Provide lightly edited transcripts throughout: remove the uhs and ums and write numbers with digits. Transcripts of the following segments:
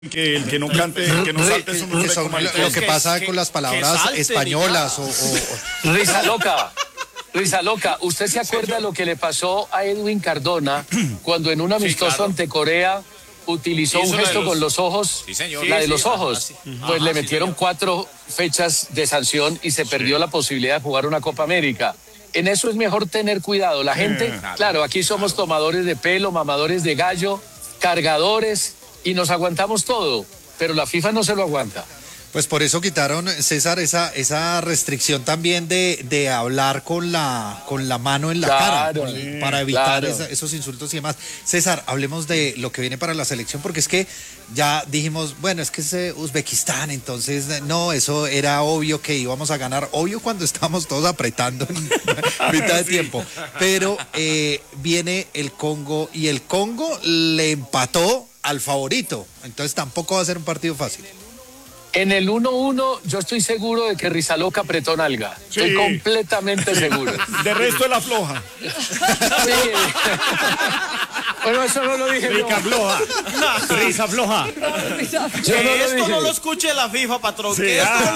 Que el que no cante, el que no salte es un lo que pasa con las palabras españolas Risa loca, ¿usted se acuerda lo que le pasó a Edwin Cardona cuando en un amistoso ante Corea utilizó un gesto con los ojos? Sí, señor. La de los ojos. Pues le metieron 4 fechas de sanción y se perdió la posibilidad de jugar una Copa América. En eso es mejor tener cuidado. La gente, claro, aquí somos tomadores de pelo, mamadores de gallo, cargadores y nos aguantamos todo, pero la FIFA no se lo aguanta. Pues por eso quitaron, César, esa restricción también de hablar con la mano en la cara, para evitar esos insultos y demás. César, hablemos de lo que viene para la selección, porque es que ya dijimos, bueno, es que es Uzbekistán, entonces no, eso era obvio que íbamos a ganar, obvio cuando estábamos todos apretando en mitad de tiempo, pero viene el Congo y el Congo le empató al favorito, entonces tampoco va a ser un partido fácil. En el 1-1 yo estoy seguro de que Rizaloca apretó nalga. Sí. Estoy completamente seguro. De resto de la floja. Sí. Bueno, eso no lo dije Rica yo. floja. Risa floja. Esto no lo escuche la FIFA, patrón. Sí,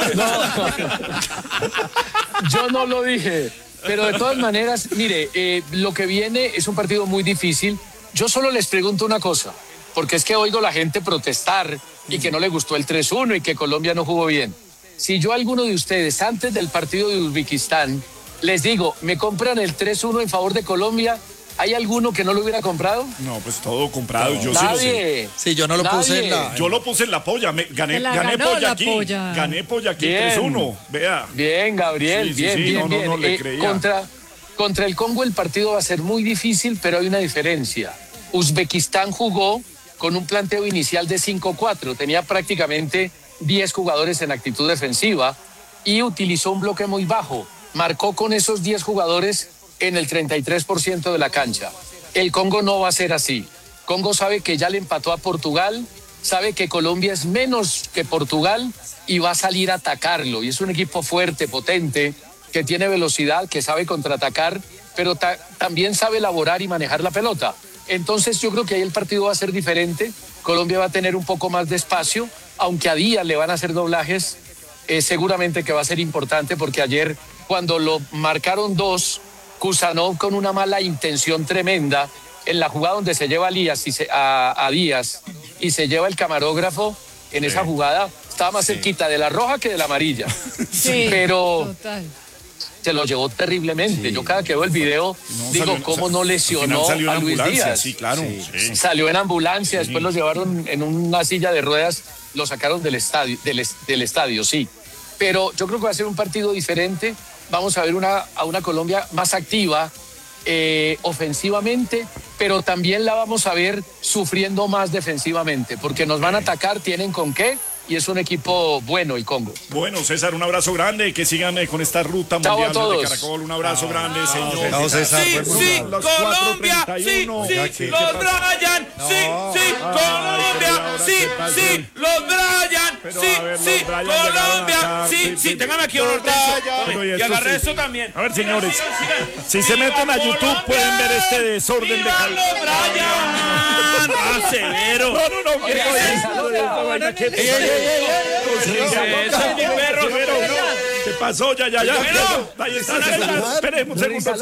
Yo no lo dije. Pero de todas maneras, mire, lo que viene es un partido muy difícil. Yo solo les pregunto una cosa, porque es que oigo la gente protestar y que no le gustó el 3-1 y que Colombia no jugó bien. Si yo a alguno de ustedes, antes del partido de Uzbekistán, les digo, ¿me compran el 3-1 en favor de Colombia? ¿Hay alguno que no lo hubiera comprado? No, pues todo comprado. No. Yo Nadie. Sí lo sé. Sí, yo no lo puse en la... Yo lo puse en la polla. Gané polla aquí. Gané polla aquí 3-1. Vea. Bien, Gabriel. Bien. No le creía. Contra el Congo el partido va a ser muy difícil, pero hay una diferencia. Uzbekistán jugó con un planteo inicial de 5-4, tenía prácticamente 10 jugadores en actitud defensiva y utilizó un bloque muy bajo, marcó con esos 10 jugadores en el 33% de la cancha. El Congo no va a ser así. Congo sabe que ya le empató a Portugal, sabe que Colombia es menos que Portugal y va a salir a atacarlo, y es un equipo fuerte, potente, que tiene velocidad, que sabe contraatacar, pero también sabe elaborar y manejar la pelota. Entonces yo creo que ahí el partido va a ser diferente. Colombia va a tener un poco más de espacio, aunque a Díaz le van a hacer doblajes, seguramente que va a ser importante, porque ayer cuando lo marcaron 2, Kusanov con una mala intención tremenda, en la jugada donde se lleva a Díaz y se lleva el camarógrafo, en esa jugada estaba más cerquita de la roja que de la amarilla. Sí, pero total. Se lo llevó terriblemente. Yo cada que veo el video digo, ¿cómo no lesionó a Luis Díaz? Sí, claro. Sí. Salió en ambulancia, después lo llevaron en una silla de ruedas, lo sacaron del estadio, sí. Pero yo creo que va a ser un partido diferente. Vamos a ver a una Colombia más activa ofensivamente, pero también la vamos a ver sufriendo más defensivamente, porque nos van a atacar, tienen con qué, y es un equipo bueno el Congo. Bueno, César, un abrazo grande, que sigan con esta ruta mundial de Caracol. Un abrazo grande, señor. Chao, César. Sí, Colombia, sí, los Bryan, Colombia, sí, los Bryan, sí, Colombia, sí, téngame aquí un y agarré esto también. A ver, señores, si se meten a YouTube pueden ver este desorden de ¡Viva los Bryan! ¡Severo! ¿Qué pasó? Ya. Ahí está. Esperemos.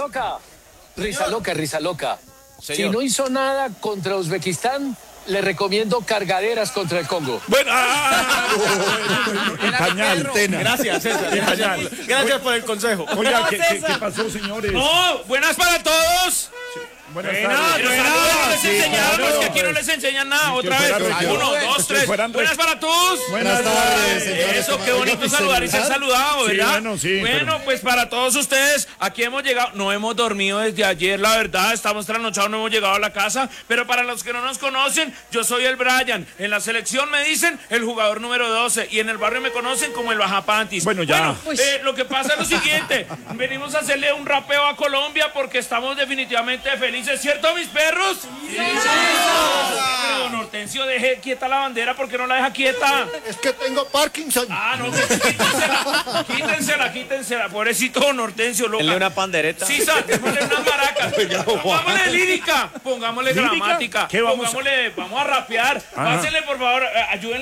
Risa loca. Si no hizo nada contra Uzbekistán, le recomiendo cargaderas contra el Congo. Bueno, pañal. Gracias, César. Gracias por el consejo. Oiga, ¿qué pasó, señores? No, buenas para todos. Buenas tardes. Que aquí no les enseñan nada. Otra vez. 1, 2, 3. Buenas para todos. Buenas tardes. Eso, qué bonito saludar y ser saludado, ¿verdad? Sí, bueno, pues para todos ustedes, aquí hemos llegado. No hemos dormido desde ayer, la verdad. Estamos trasnochados, no hemos llegado a la casa. Pero para los que no nos conocen, yo soy el Bryan. En la selección me dicen el jugador número 12. Y en el barrio me conocen como el Bajapantis. Bueno, ya. Lo que pasa es lo siguiente. Venimos a hacerle un rapeo a Colombia porque estamos definitivamente felices 15, ¿cierto, mis perros? Sí. Pero don Hortensio, deje quieta la bandera, ¿por qué no la deja quieta? Es que tengo Parkinson. Ah, no, quítensela, pobrecito don Hortensio, loca. Denle una pandereta. Sí, démosle unas maracas. Pongámosle lírica, pongámosle gramática, ¿Qué vamos vamos a rapear. Pásenle, por favor, ayúdenle.